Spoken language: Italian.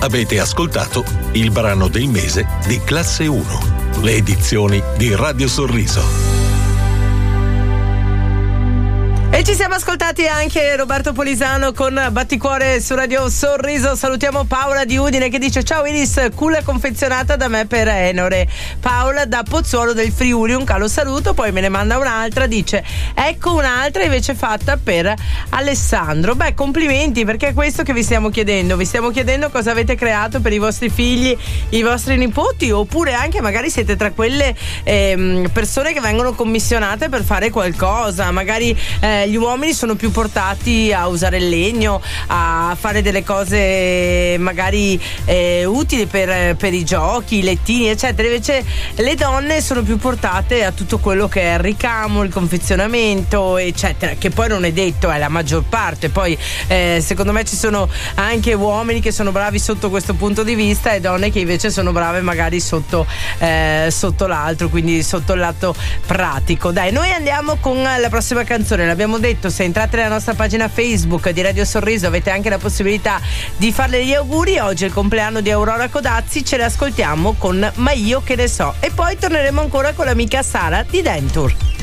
Avete ascoltato il brano del mese di Classe 1, le edizioni di Radio Sorriso. E ci siamo ascoltati anche Roberto Polisano con Batticuore su Radio Sorriso. Salutiamo Paola di Udine che dice: ciao Iris, culla confezionata da me per Enore. Paola da Pozzuolo del Friuli, un calo saluto. Poi me ne manda un'altra, dice: ecco un'altra invece fatta per Alessandro. Beh, complimenti, perché è questo che vi stiamo chiedendo. Vi stiamo chiedendo cosa avete creato per i vostri figli, i vostri nipoti, oppure anche magari siete tra quelle persone che vengono commissionate per fare qualcosa. Magari gli uomini sono più portati a usare il legno, a fare delle cose magari utili per i giochi, i lettini eccetera. Invece le donne sono più portate a tutto quello che è il ricamo, il confezionamento eccetera, che poi non è detto, è la maggior parte. Poi secondo me ci sono anche uomini che sono bravi sotto questo punto di vista e donne che invece sono brave magari sotto l'altro, quindi sotto il lato pratico. Dai, noi andiamo con la prossima canzone. L'abbiamo detto, se entrate nella nostra pagina Facebook di Radio Sorriso avete anche la possibilità di farle gli auguri. Oggi è il compleanno di Aurora Codazzi, ce l'ascoltiamo con Ma io che ne so, e poi torneremo ancora con l'amica Sara di Dentur.